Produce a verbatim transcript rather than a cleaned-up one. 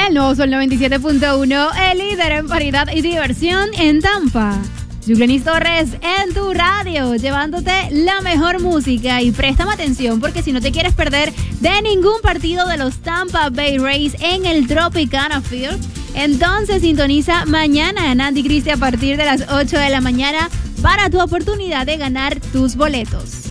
El nuevo Sol noventa y siete punto uno, el líder en variedad y diversión en Tampa. Yuglenis Torres en tu radio, llevándote la mejor música. Y préstame atención, porque si no te quieres perder de ningún partido de los Tampa Bay Rays en el Tropicana Field, entonces sintoniza mañana a Nandi Cristi a partir de las ocho de la mañana para tu oportunidad de ganar tus boletos.